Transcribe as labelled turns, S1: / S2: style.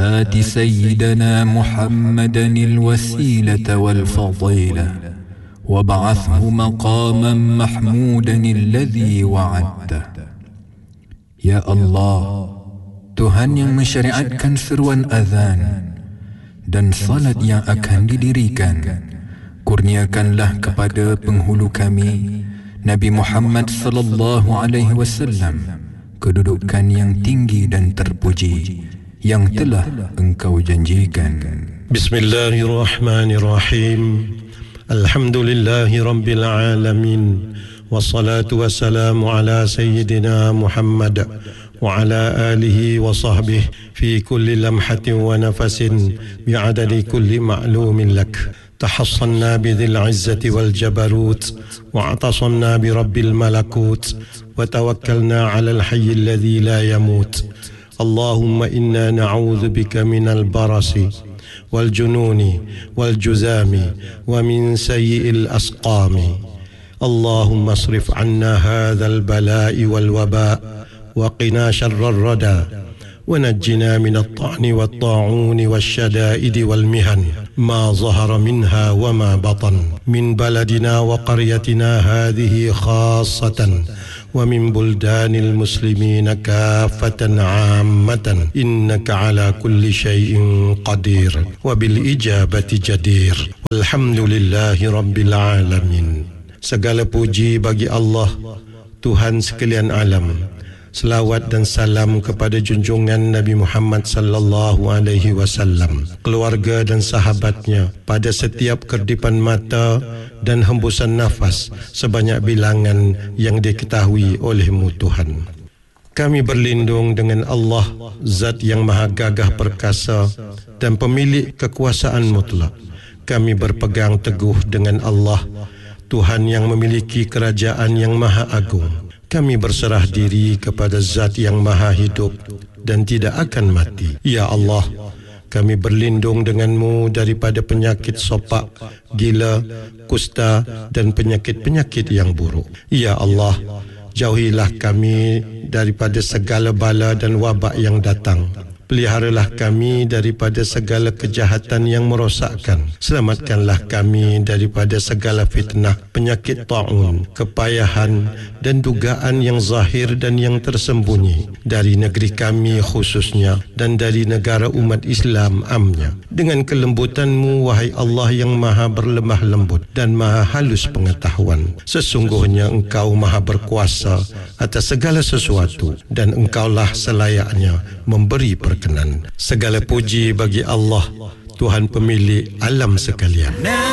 S1: آت سيدنا محمدا الوسيلة والفضيلة وابعثه مقاما محمودا الذي وعدته. Ya Allah, Tuhan yang mensyariatkan seruan azan dan salat yang akan didirikan, kurniakanlah kepada penghulu kami Nabi Muhammad sallallahu alaihi wasallam kedudukan yang tinggi dan terpuji yang telah engkau janjikan.
S2: Bismillahirrahmanirrahim. Alhamdulillahi rabbil alamin. Wassalatu wassalamu ala sayyidina Muhammad wa ala alihi wa sahbihi fi kulli lamhatin wa nafasin bi'adadi kulli ma'lumin lak. تحصنا بذي العزة والجبروت واعتصمنا برب الملكوت وتوكلنا على الحي الذي لا يموت. اللهم إنا نعوذ بك من البرص والجنون والجذام ومن سيء الأسقام. اللهم اصرف عنا هذا البلاء والوباء وقنا شر الردى ونجنا من الطعن والطاعون والشدائد والمهن ما ظهر منها وما بطن من بلدنا وقريتنا هذه خاصة ومن بلدان المسلمين كافة عامة إنك على كل شيء قدير وبالإجابة جدير والحمد لله رب العالمين. Segala puji bagi Allah, Tuhan sekalian alam. Selawat dan salam kepada junjungan Nabi Muhammad sallallahu alaihi wasallam, keluarga dan sahabatnya pada setiap kerdipan mata dan hembusan nafas sebanyak bilangan yang diketahui oleh-Mu Tuhan. Kami berlindung dengan Allah, Zat yang maha gagah perkasa dan pemilik kekuasaan mutlak. Kami berpegang teguh dengan Allah, Tuhan yang memiliki kerajaan yang maha agung. Kami berserah diri kepada Zat yang maha hidup dan tidak akan mati. Ya Allah, kami berlindung dengan-Mu daripada penyakit sopak, gila, kusta dan penyakit-penyakit yang buruk. Ya Allah, jauhilah kami daripada segala bala dan wabak yang datang. Peliharalah kami daripada segala kejahatan yang merosakkan. Selamatkanlah kami daripada segala fitnah, penyakit ta'un, kepayahan dan dugaan yang zahir dan yang tersembunyi dari negeri kami khususnya dan dari negara umat Islam amnya. Dengan kelembutan-Mu, wahai Allah yang maha berlemah lembut dan maha halus pengetahuan, sesungguhnya Engkau maha berkuasa atas segala sesuatu dan Engkaulah selayaknya memberi perkenan. Segala puji bagi Allah, Tuhan pemilik alam sekalian.